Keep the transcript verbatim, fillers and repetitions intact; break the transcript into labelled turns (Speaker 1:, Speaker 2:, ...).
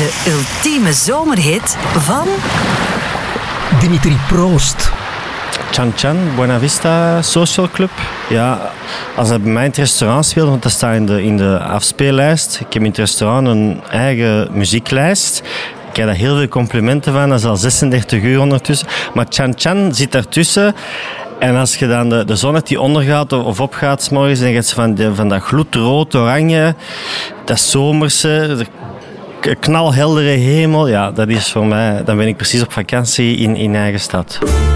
Speaker 1: De ultieme zomerhit van...
Speaker 2: Dimitri Proost.
Speaker 3: Chan Chan, Buena Vista Social Club. Ja, als hij bij mij in het restaurant speelt, want dat staat in de, in de afspeellijst. Ik heb in het restaurant een eigen muzieklijst. Ik krijg daar heel veel complimenten van. Dat is al zesendertig uur ondertussen. Maar Chan Chan zit daartussen. En als je dan de, de zon uit die ondergaat of opgaat 's morgens, dan gaat ze van, de, van dat gloedrood, oranje, dat zomerse, de knalheldere hemel. Ja, dat is voor mij, dan ben ik precies op vakantie in, in eigen stad.